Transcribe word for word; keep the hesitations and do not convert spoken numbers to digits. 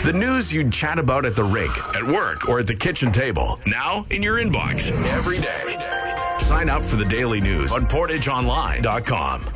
The news you'd chat about at the rink, at work, or at the kitchen table. Now in your inbox every day. Sign up for the daily news on portage online dot com.